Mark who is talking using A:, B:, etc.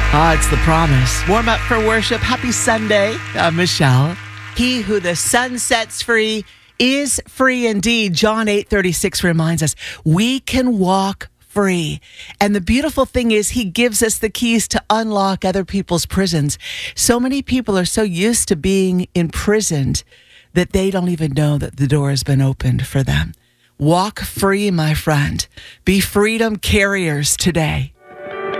A: It's the promise. Warm up for worship. Happy Sunday. I'm Michelle. He who the sun sets free is free indeed. John 8:36 reminds us we can walk free. And the beautiful thing is he gives us the keys to unlock other people's prisons. So many people are so used to being imprisoned that they don't even know that the door has been opened for them. Walk free, my friend. Be freedom carriers today.